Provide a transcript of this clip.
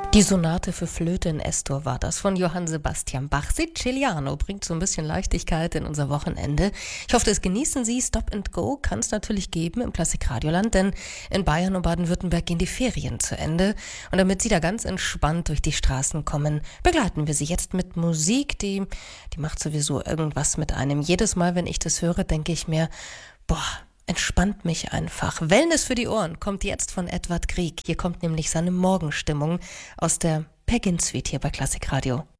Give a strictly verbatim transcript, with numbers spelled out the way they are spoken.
Die Sonate für Flöte in S-Dur war das von Johann Sebastian Bach. Siciliano bringt so ein bisschen Leichtigkeit in unser Wochenende. Ich hoffe, das genießen Sie. Stop and Go kann es natürlich geben im Klassikradioland, denn in Bayern und Baden-Württemberg gehen die Ferien zu Ende. Und damit Sie da ganz entspannt durch die Straßen kommen, begleiten wir Sie jetzt mit Musik, die, die macht sowieso irgendwas mit einem. Jedes Mal, wenn ich das höre, denke ich mir, boah, entspannt mich einfach. Wellness für die Ohren kommt jetzt von Edward Grieg. Hier kommt nämlich seine Morgenstimmung aus der Peggin Suite hier bei Klassikradio.